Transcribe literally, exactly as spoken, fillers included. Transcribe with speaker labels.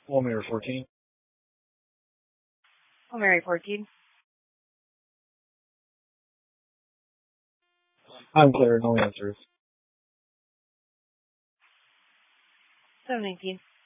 Speaker 1: Wilmator fourteen.
Speaker 2: Wilmator fourteen.
Speaker 1: I'm clear, no answers.
Speaker 2: seven nineteen.